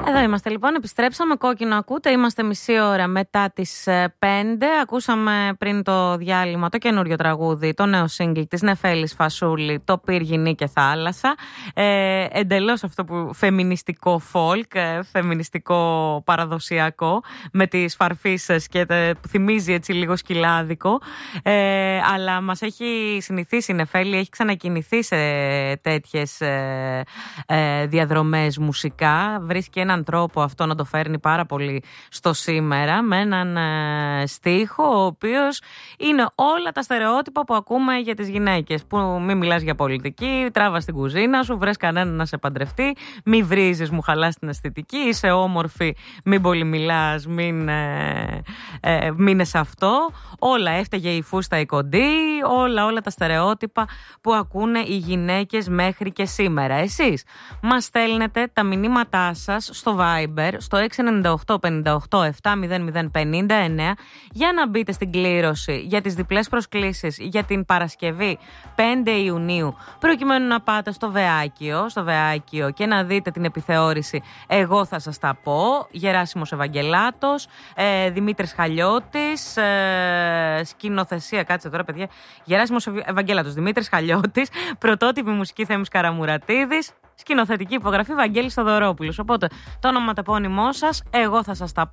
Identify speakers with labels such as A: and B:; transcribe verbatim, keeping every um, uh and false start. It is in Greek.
A: Εδώ είμαστε λοιπόν, επιστρέψαμε. Κόκκινο ακούτε, είμαστε μισή ώρα μετά τις πέντε. Ακούσαμε πριν το διάλειμμα το καινούριο τραγούδι, το νέο single της Νεφέλης Φασούλη, το Πυρ, Γυνή και Θάλασσα. Ε, εντελώς αυτό που φεμινιστικό folk, ε, φεμινιστικό παραδοσιακό, με τις φαρφίσες και τε, που θυμίζει έτσι λίγο σκυλάδικο. Ε, αλλά μας έχει συνηθίσει η Νεφέλη, έχει ξανακινηθεί σε τέτοιες ε, ε, διαδρομές μουσικά. Βρίσκει έναν τρόπο αυτό να το φέρνει πάρα πολύ στο σήμερα, με έναν ε, στίχο ο οποίος είναι όλα τα στερεότυπα που ακούμε για τις γυναίκες. Που μη μιλάς για πολιτική, τράβα στην κουζίνα σου, βρες κανέναν να σε παντρευτεί, μη βρίζεις, μου χαλάς την αισθητική, είσαι όμορφη, μην πολύ μιλάς, μην ε, ε, μείνες αυτό. Όλα, έφταιγε η φούστα η κοντή, όλα, όλα τα στερεότυπα που ακούνε οι γυναίκες μέχρι και σήμερα. Εσείς μας στέλνετε τα μηνύματά σας στο Viber, στο έξι εννιά οκτώ πέντε οκτώ επτά μηδέν μηδέν πενήντα εννέα, για να μπείτε στην κλήρωση για τις διπλές προσκλήσεις για την Παρασκευή πέντε Ιουνίου, προκειμένου να πάτε στο Βεάκιο, στο Βεάκιο και να δείτε την επιθεώρηση «Εγώ θα σας τα πω», Γεράσιμος Ευαγγελάτος, ε, Δημήτρης Χαλιώτης, ε, σκηνοθεσία, κάτσε τώρα παιδιά, Γεράσιμος Ευαγγελάτος, Δημήτρης Χαλιώτης, πρωτότυπη μουσική Θέμης Καραμουρατίδης, σκηνοθετική υπογραφή Βαγγέλης Θοδωρόπουλος. Οπότε το ονοματεπώνυμό σας, εγώ θα σας τα πω.